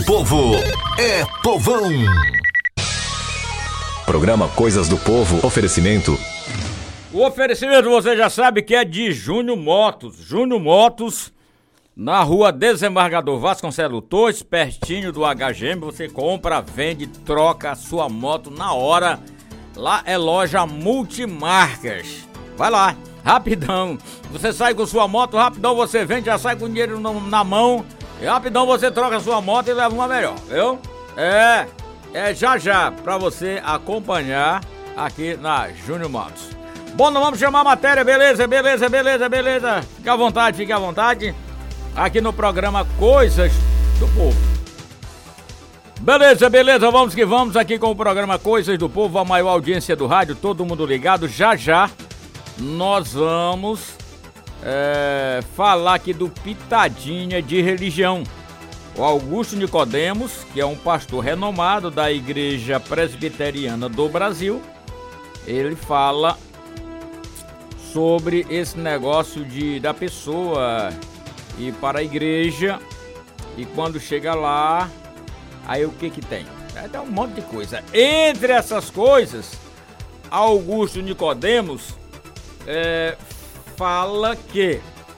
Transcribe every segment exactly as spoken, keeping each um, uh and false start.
Povo é povão. Programa Coisas do Povo. Oferecimento. O oferecimento você já sabe que é de Júnior Motos. Júnior Motos, na rua Desembargador Vasconcelos Torres, pertinho do H G M. Você compra, vende, troca a sua moto na hora. Lá é loja Multimarcas. Vai lá, rapidão. Você sai com sua moto, rapidão você vende, já sai com o dinheiro na mão. E rapidão você troca a sua moto e leva uma melhor, viu? É, é já já pra você acompanhar aqui na Júnior Motos. Bom, nós vamos chamar a matéria, beleza, beleza, beleza, beleza. Fique à vontade, fique à vontade. Aqui no programa Coisas do Povo. Beleza, beleza, vamos que vamos aqui com o programa Coisas do Povo, a maior audiência do rádio, todo mundo ligado. Já já nós vamos é, falar aqui do Pitadinha de Religião. O Augusto Nicodemos, que é um pastor renomado da Igreja Presbiteriana do Brasil, ele fala sobre esse negócio de da pessoa ir para a igreja e quando chega lá, aí o que que tem? É, tem um monte de coisa. Entre essas coisas, Augusto Nicodemos é, fala que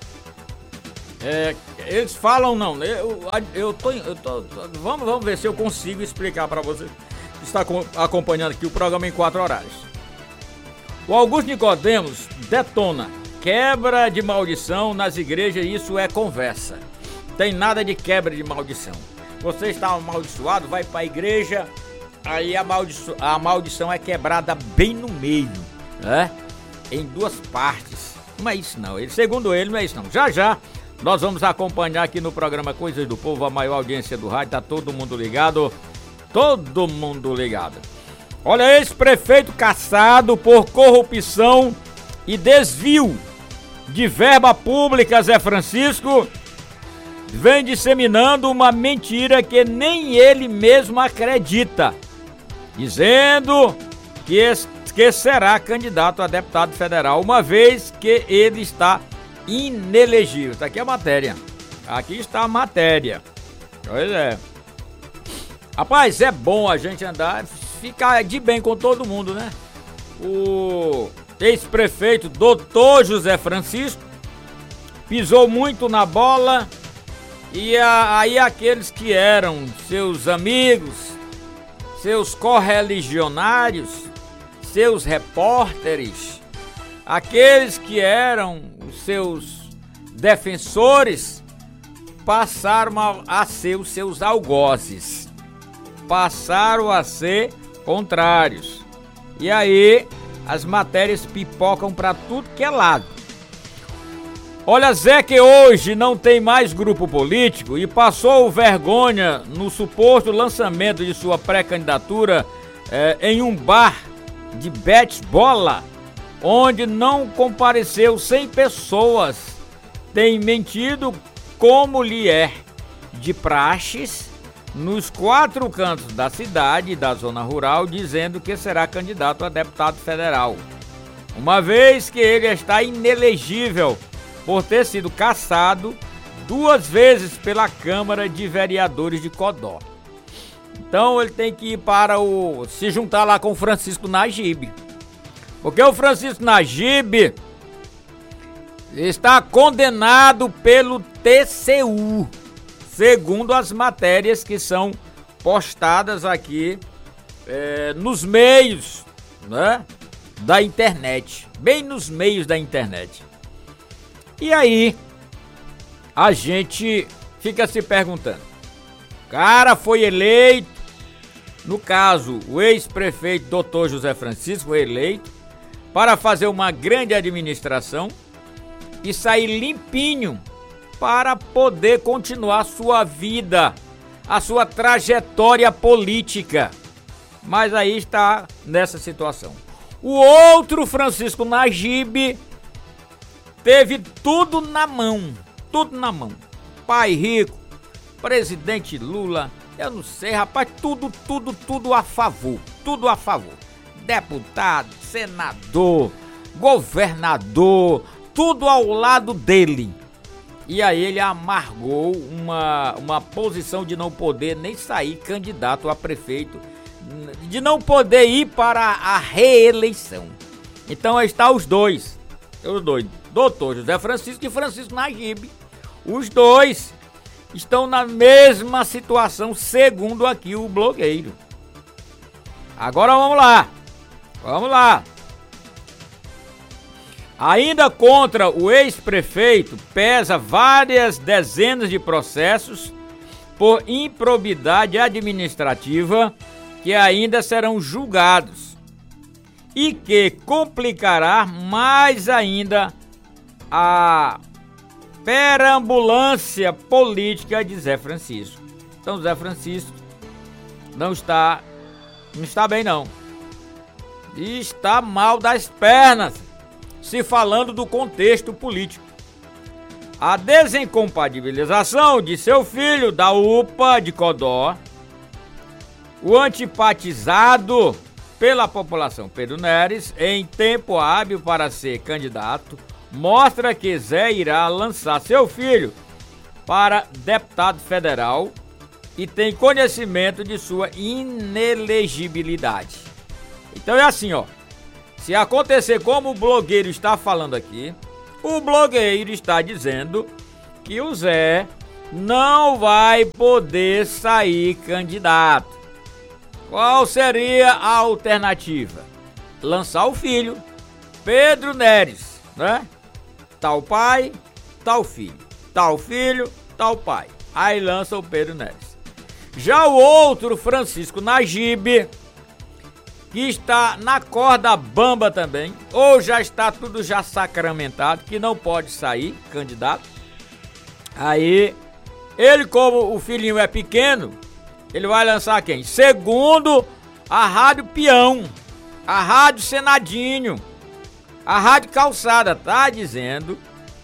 é, eles falam não, eu, eu, tô, eu tô, vamos, vamos ver se eu consigo explicar para você que está acompanhando aqui o programa em quatro horários. O Augusto Nicodemos detona quebra de maldição nas igrejas, isso é conversa. Tem nada de quebra de maldição. Você está amaldiçoado, vai para a igreja, aí a, maldição, a maldição é quebrada bem no meio, né? Em duas partes. Não é isso não, ele, segundo ele não é isso não. Já já nós vamos acompanhar aqui no programa Coisas do Povo, a maior audiência do rádio, tá todo mundo ligado, todo mundo ligado. Olha, ex-prefeito caçado por corrupção e desvio de verba pública, Zé Francisco, vem disseminando uma mentira que nem ele mesmo acredita, dizendo que, que será candidato a deputado federal, uma vez que ele está inelegível. Está aqui a matéria. Aqui está a matéria. Pois é. Rapaz, é bom a gente andar, ficar de bem com todo mundo, né? O ex-prefeito doutor José Francisco pisou muito na bola e a, aí aqueles que eram seus amigos, seus correligionários, seus repórteres, aqueles que eram os seus defensores, passaram a, a ser os seus algozes, passaram a ser contrários. E aí as matérias pipocam para tudo que é lado. Olha, Zé que hoje não tem mais grupo político e passou vergonha no suposto lançamento de sua pré-candidatura eh, em um bar de bete-bola, onde não compareceu cem pessoas. Tem mentido como lhe é de praxes nos quatro cantos da cidade e da zona rural, dizendo que será candidato a deputado federal, uma vez que ele está inelegível por ter sido cassado duas vezes pela Câmara de Vereadores de Codó. Então ele tem que ir para o se juntar lá com o Francisco Najib, porque o Francisco Najib está condenado pelo T C U, segundo as matérias que são postadas aqui é, nos meios, né, da internet, bem nos meios da internet. E aí a gente fica se perguntando, o cara foi eleito, no caso o ex-prefeito doutor José Francisco foi eleito para fazer uma grande administração e sair limpinho para poder continuar sua vida, a sua trajetória política. Mas aí está nessa situação. O outro Francisco Najib teve tudo na mão, tudo na mão. Pai rico, presidente Lula, eu não sei, rapaz, tudo, tudo, tudo a favor, tudo a favor. Deputado, senador, governador, tudo ao lado dele. E aí ele amargou uma, uma posição de não poder nem sair candidato a prefeito, de não poder ir para a reeleição. Então aí está os dois, os dois, doutor José Francisco e Francisco Najib. Os dois estão na mesma situação, segundo aqui o blogueiro. Agora vamos lá, vamos lá. Ainda contra o ex-prefeito, pesa várias dezenas de processos por improbidade administrativa que ainda serão julgados e que complicará mais ainda a perambulância política de Zé Francisco. Então Zé Francisco não está, não está bem não. Está mal das pernas. Se falando do contexto político. A desincompatibilização de seu filho da U P A de Codó, o antipatizado pela população Pedro Neres, em tempo hábil para ser candidato, mostra que Zé irá lançar seu filho para deputado federal e tem conhecimento de sua inelegibilidade. Então é assim, ó. Se acontecer como o blogueiro está falando aqui, o blogueiro está dizendo que o Zé não vai poder sair candidato. Qual seria a alternativa? Lançar o filho, Pedro Neres, né? Tal pai, tal filho. Tal filho, tal pai. Aí lança o Pedro Neres. Já o outro, Francisco Najib, que está na corda bamba também, ou já está tudo já sacramentado, que não pode sair candidato. Aí, ele como o filhinho é pequeno, ele vai lançar quem? Segundo a Rádio Peão, a Rádio Senadinho, a Rádio Calçada, tá dizendo,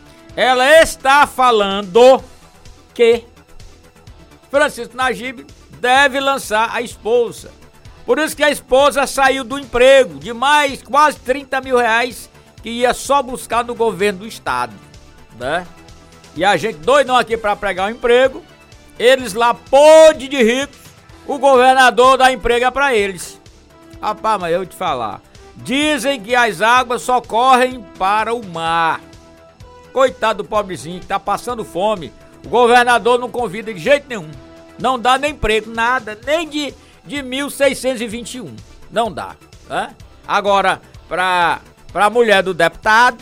ela está falando que Francisco Najib deve lançar a esposa. Por isso que a esposa saiu do emprego de mais quase trinta mil reais que ia só buscar no governo do estado, né? E a gente doidão aqui para pregar o emprego, eles lá podre de ricos, o governador dá emprego para eles. Rapaz, mas eu vou te falar, dizem que as águas só correm para o mar. Coitado do pobrezinho que tá passando fome, o governador não convida de jeito nenhum, não dá nem emprego, nada, nem de... de mil seiscentos e vinte e um, não dá, né? Agora, pra, pra mulher do deputado,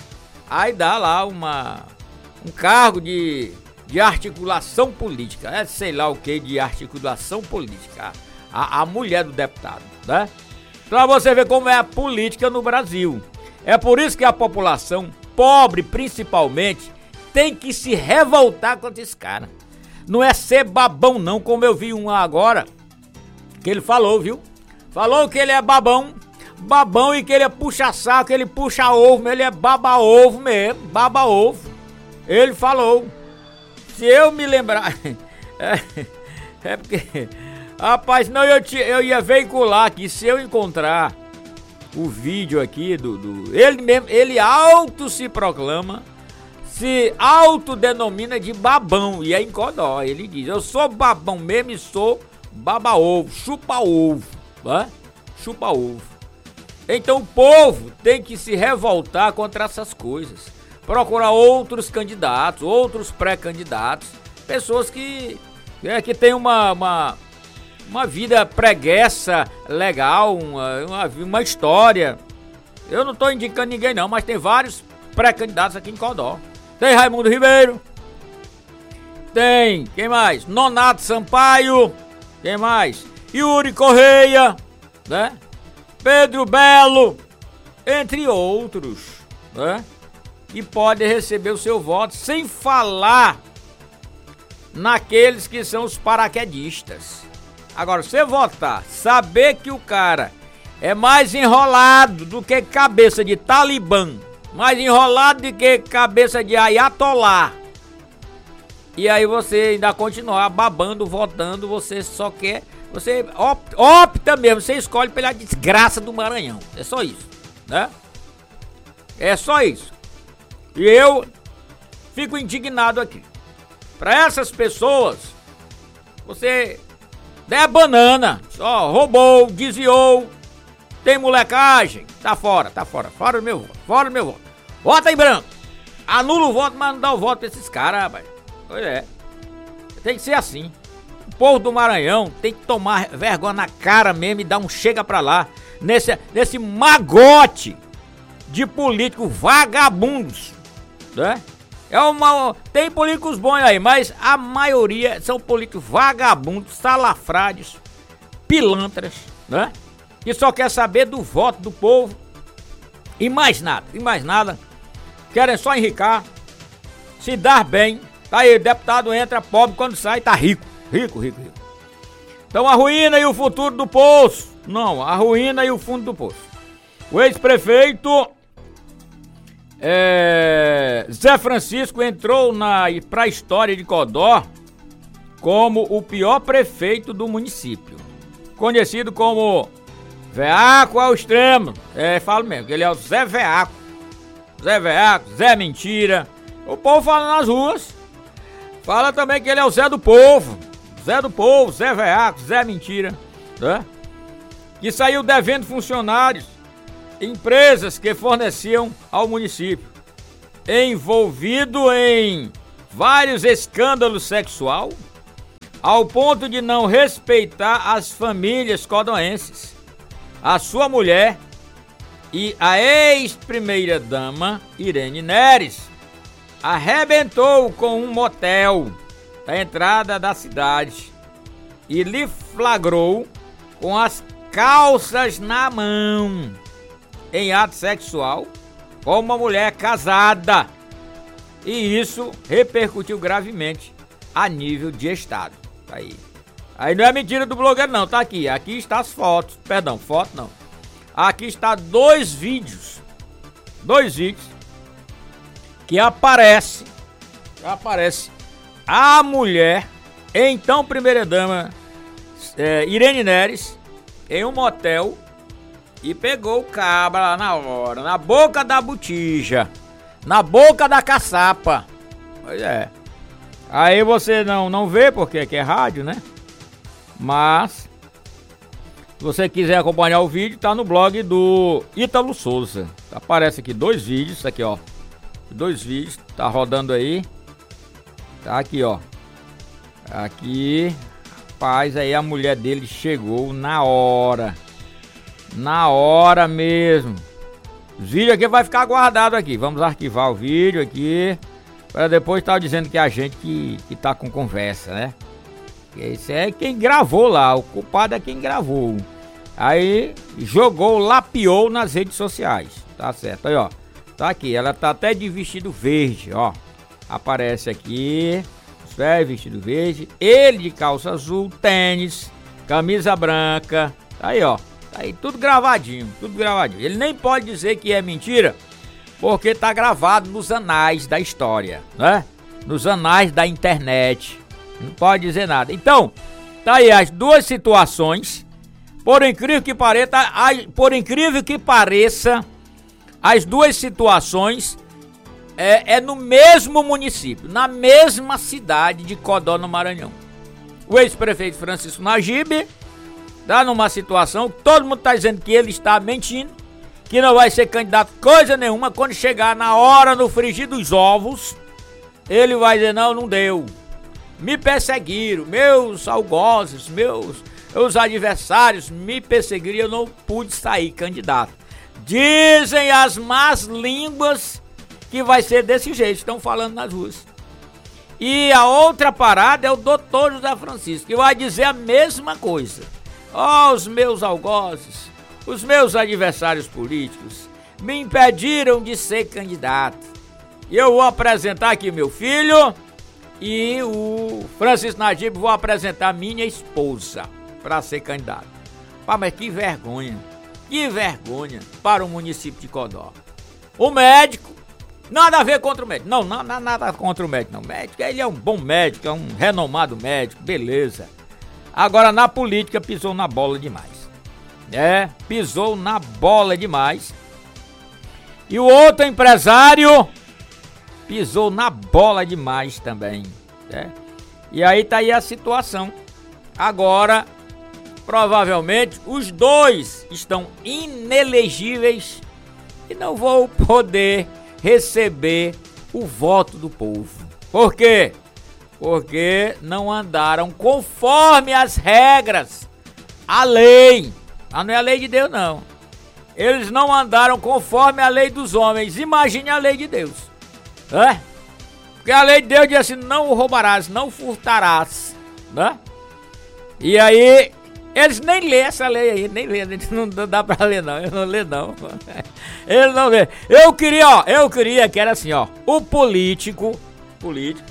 aí dá lá uma, um cargo de, de articulação política, é sei lá o que de articulação política, a, a mulher do deputado, né? Pra você ver como é a política no Brasil. É por isso que a população, pobre principalmente, tem que se revoltar contra esse cara. Não é ser babão não, como eu vi um agora, que ele falou, viu? Falou que ele é babão, babão e que ele é puxa-saco, ele puxa ovo, ele é baba-ovo mesmo, baba-ovo. Ele falou. Se eu me lembrar... É, é porque... Rapaz, não, eu, te, eu ia veicular aqui, se eu encontrar o vídeo aqui do... do ele mesmo, ele auto se proclama, se autodenomina de babão, e é em Codó. Ele diz, eu sou babão mesmo e sou... baba-ovo, chupa-ovo, né? Chupa-ovo. Então o povo tem que se revoltar contra essas coisas. Procurar outros candidatos, outros pré-candidatos. Pessoas que, é, que tem uma, uma, uma vida preguiça legal, uma, uma, uma história. Eu não estou indicando ninguém não, mas tem vários pré-candidatos aqui em Codó. Tem Raimundo Ribeiro. Tem, quem mais? Nonato Sampaio. Quem mais? Yuri Correia, né? Pedro Belo, entre outros, né? E pode receber o seu voto, sem falar naqueles que são os paraquedistas. Agora, você votar, saber que o cara é mais enrolado do que cabeça de talibã, mais enrolado do que cabeça de ayatolá, e aí você ainda continuar babando, votando, você só quer, você opta, opta mesmo, você escolhe pela desgraça do Maranhão. É só isso, né? É só isso. E eu fico indignado aqui. Para essas pessoas, você der banana, só roubou, desviou, tem molecagem, tá fora, tá fora, fora do meu voto, fora do meu voto. Vota em branco, anula o voto, mas não dá o voto pra esses caras, rapaz. Pois é, tem que ser assim. O povo do Maranhão tem que tomar vergonha na cara mesmo e dar um chega pra lá, nesse, nesse magote de políticos vagabundos, né? É uma, tem políticos bons aí, mas a maioria são políticos vagabundos, salafrários, pilantras, né? Que só quer saber do voto do povo e mais nada, e mais nada. Querem só enricar, se dar bem. Tá aí, deputado entra pobre, quando sai tá rico, rico, rico, rico. Então a ruína e o futuro do poço. Não, a ruína e o fundo do poço. O ex-prefeito É, Zé Francisco entrou na pra história de Codó como o pior prefeito do município, conhecido como Veaco ao extremo. É, falo mesmo, que ele é o Zé Veaco, Zé Veaco, Zé Mentira. O povo fala nas ruas. Fala também que ele é o Zé do Povo, Zé do Povo, Zé Veaco, Zé Mentira, né? Que saiu devendo funcionários, empresas que forneciam ao município, envolvido em vários escândalos sexual, ao ponto de não respeitar as famílias codoenses. A sua mulher e a ex-primeira-dama Irene Neres arrebentou com um motel da entrada da cidade e lhe flagrou com as calças na mão em ato sexual com uma mulher casada, e isso repercutiu gravemente a nível de estado. Tá aí. Aí não é mentira do blogueiro não, tá aqui. Aqui está as fotos, perdão, foto não. Aqui está dois vídeos, dois vídeos que aparece, que aparece a mulher, então primeira dama é, Irene Neres, em um motel. E pegou o cabra lá na hora, na boca da botija, na boca da caçapa. Pois é. Aí você não, não vê, porque aqui é rádio, né? Mas, se você quiser acompanhar o vídeo, tá no blog do Ítalo Souza. Aparece aqui dois vídeos, aqui ó. Dois vídeos, tá rodando aí. Tá aqui ó. Aqui, rapaz, aí a mulher dele chegou na hora. Na hora mesmo. O vídeo aqui vai ficar guardado aqui. Vamos arquivar o vídeo aqui, para depois estar dizendo que é a gente que, que tá com conversa, né? Esse é quem gravou lá. O culpado é quem gravou. Aí jogou, lapiou nas redes sociais. Tá certo, aí ó. Tá aqui, ela tá até de vestido verde, ó. Aparece aqui. É, vestido verde. Ele de calça azul, tênis, camisa branca. Aí ó. Tá aí tudo gravadinho, tudo gravadinho. Ele nem pode dizer que é mentira, porque tá gravado nos anais da história, né? Nos anais da internet. Não pode dizer nada. Então, tá aí as duas situações. Por incrível que pareça, por incrível que pareça, as duas situações é, é no mesmo município, na mesma cidade de Codó, no Maranhão. O ex-prefeito Francisco Najib tá numa situação que todo mundo tá dizendo que ele está mentindo, que não vai ser candidato coisa nenhuma. Quando chegar na hora, no frigir dos ovos, ele vai dizer, não, não deu. Me perseguiram, meus algozes, meus, meus adversários me perseguiram e eu não pude sair candidato. Dizem as más línguas que vai ser desse jeito, estão falando nas ruas. E a outra parada é o doutor José Francisco, que vai dizer a mesma coisa. Ó, oh, os meus algozes, os meus adversários políticos me impediram de ser candidato. E eu vou apresentar aqui meu filho e o Francisco Najib, vou apresentar minha esposa para ser candidato. Pá, mas que vergonha, que vergonha para o município de Codó. O médico, nada a ver contra o médico, não, não, não nada contra o médico, não. O médico, ele é um bom médico, é um renomado médico, beleza. Agora na política pisou na bola demais. É, pisou na bola demais. E o outro empresário pisou na bola demais também, né? E aí tá aí a situação. Agora, provavelmente, os dois estão inelegíveis e não vão poder receber o voto do povo. Por quê? Porque não andaram conforme as regras, a lei. Ah, não é a lei de Deus, não. Eles não andaram conforme a lei dos homens. Imagine a lei de Deus. É? Porque a lei de Deus diz assim, não roubarás, não furtarás. Né? E aí, eles nem lêem essa lei aí, nem lêem, não dá pra ler não, eu não leio não. Eles não lêem. Eu queria, ó, eu queria que era assim, ó, o político, político,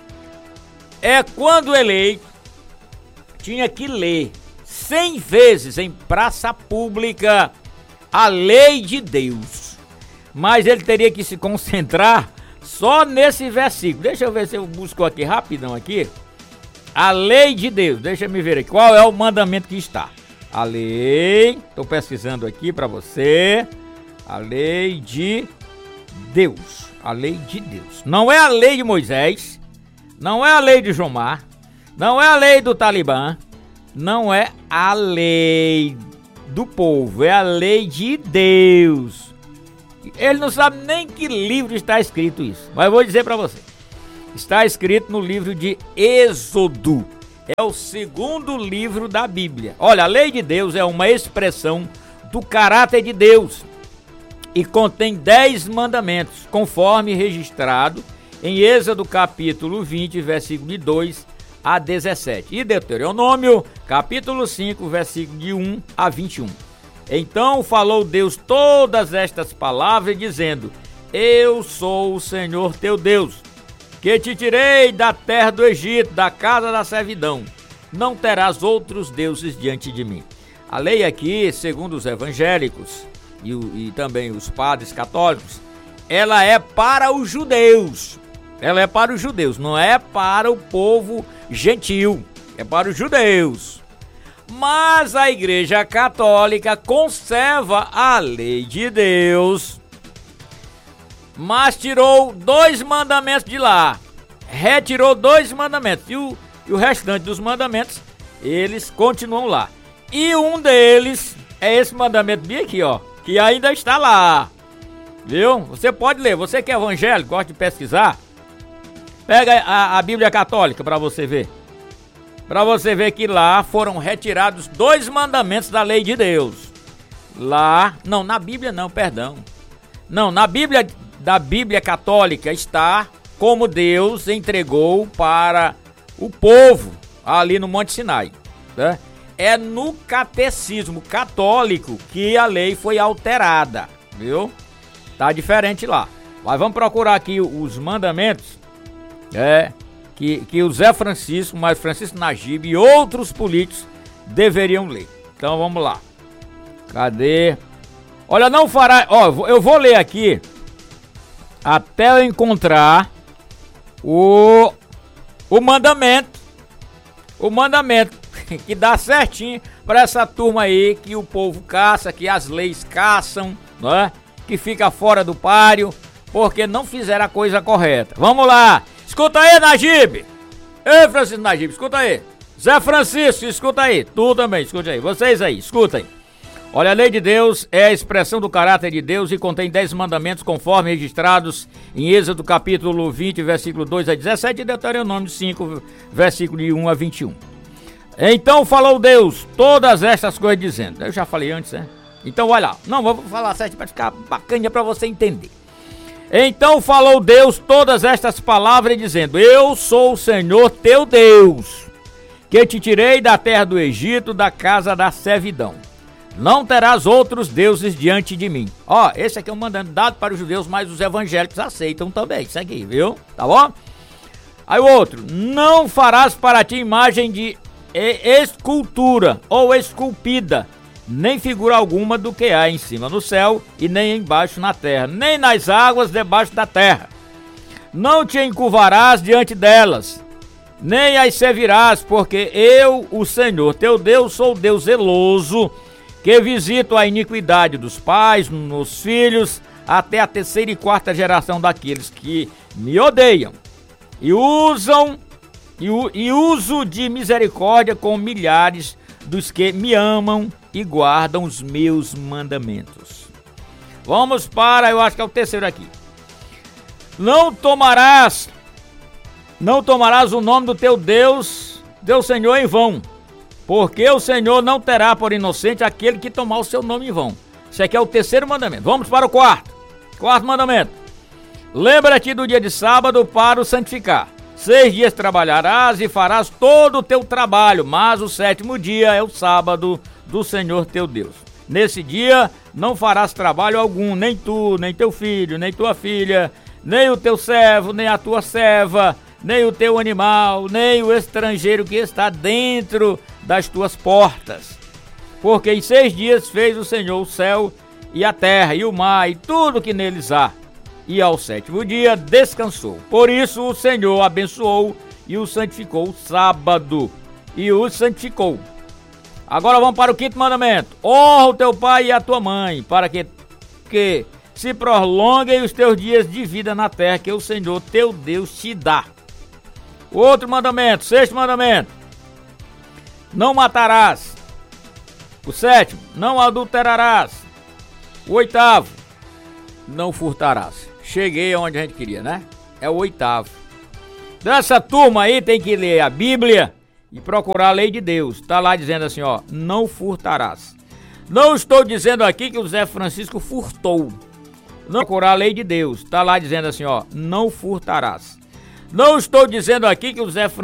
é quando eleito, tinha que ler cem vezes em praça pública a lei de Deus. Mas ele teria que se concentrar só nesse versículo. Deixa eu ver se eu busco aqui rapidão aqui. A lei de Deus, deixa eu me ver aqui, qual é o mandamento que está? A lei, estou pesquisando aqui para você, a lei de Deus, a lei de Deus. Não é a lei de Moisés, não é a lei de Jomar, não é a lei do Talibã, não é a lei do povo, é a lei de Deus. Ele não sabe nem que livro está escrito isso, mas eu vou dizer para você. Está escrito no livro de Êxodo. É o segundo livro da Bíblia. Olha, a lei de Deus é uma expressão do caráter de Deus e contém dez mandamentos, conforme registrado em Êxodo capítulo vinte, versículo de dois a dezessete. E Deuteronômio capítulo cinco, versículo de um a vinte e um. Então falou Deus todas estas palavras, dizendo: Eu sou o Senhor teu Deus, que te tirei da terra do Egito, da casa da servidão. Não terás outros deuses diante de mim. A lei aqui, segundo os evangélicos e, e também os padres católicos, ela é para os judeus. Ela é para os judeus, não é para o povo gentil. É para os judeus. Mas a Igreja Católica conserva a lei de Deus, mas tirou dois mandamentos de lá, retirou dois mandamentos, e o, e o restante dos mandamentos, eles continuam lá. E um deles é esse mandamento bem aqui, ó, que ainda está lá, viu? Você pode ler, você que é evangélico, gosta de pesquisar, pega a, a Bíblia Católica para você ver. Para você ver que lá foram retirados dois mandamentos da lei de Deus. Lá, não, na Bíblia não, perdão. Não, na Bíblia da Bíblia Católica está como Deus entregou para o povo ali no Monte Sinai, né? É no catecismo católico que a lei foi alterada, viu? Tá diferente lá. Mas vamos procurar aqui os mandamentos, é, que, que o Zé Francisco, mas Francisco Najib e outros políticos deveriam ler. Então vamos lá. Cadê? Olha, não fará... Ó, eu vou ler aqui até eu encontrar o, o mandamento, o mandamento que dá certinho para essa turma aí que o povo caça, que as leis caçam, né? Que fica fora do páreo, porque não fizeram a coisa correta. Vamos lá, escuta aí, Najib. Ei, Francisco Najib, escuta aí. Zé Francisco, escuta aí. Tu também, escuta aí. Vocês aí, escuta aí. Olha, a lei de Deus é a expressão do caráter de Deus e contém dez mandamentos conforme registrados em Êxodo capítulo vinte, versículo dois a dezessete e Deuteronômio cinco, versículo de um a vinte e um. Então falou Deus todas estas coisas dizendo. Eu já falei antes, né? Então vai lá. Não, vou falar certo para ficar bacana para você entender. Então falou Deus todas estas palavras dizendo: Eu sou o Senhor teu Deus, que te tirei da terra do Egito, da casa da servidão. Não terás outros deuses diante de mim. Ó, esse aqui é um mandamento dado para os judeus, mas os evangélicos aceitam também. Isso aqui, viu? Tá bom? Aí o outro: Não farás para ti imagem de escultura ou esculpida, nem figura alguma do que há em cima no céu e nem embaixo na terra, nem nas águas debaixo da terra. Não te encurvarás diante delas, nem as servirás, porque eu, o Senhor teu Deus, sou Deus zeloso, que visito a iniquidade dos pais nos filhos, até a terceira e quarta geração daqueles que me odeiam e usam e, e uso de misericórdia com milhares dos que me amam e guardam os meus mandamentos. Vamos para, eu acho que é o terceiro aqui. Não tomarás, não tomarás o nome do teu Deus, teu Senhor em vão, porque o Senhor não terá por inocente aquele que tomar o seu nome em vão. Isso aqui é o terceiro mandamento. Vamos para o quarto. Quarto mandamento. Lembra-te do dia de sábado para o santificar. Seis dias trabalharás e farás todo o teu trabalho, mas o sétimo dia é o sábado do Senhor teu Deus. Nesse dia não farás trabalho algum, nem tu, nem teu filho, nem tua filha, nem o teu servo, nem a tua serva, nem o teu animal, nem o estrangeiro que está dentro das tuas portas. Porque em seis dias fez o Senhor o céu e a terra e o mar e tudo que neles há. E ao sétimo dia descansou. Por isso o Senhor abençoou e o santificou o sábado e o santificou. Agora vamos para o quinto mandamento. Honra o teu pai e a tua mãe, para que, que se prolonguem os teus dias de vida na terra que o Senhor teu Deus te dá. Outro mandamento, sexto mandamento. Não matarás. O sétimo, não adulterarás. O oitavo, não furtarás. Cheguei aonde a gente queria, né? É o oitavo. Dessa turma aí tem que ler a Bíblia e procurar a lei de Deus. Tá lá dizendo assim, ó, não furtarás. Não estou dizendo aqui que o Zé Francisco furtou. Não procurar a lei de Deus. Tá lá dizendo assim, ó, não furtarás. Não estou dizendo aqui que o Zé Francisco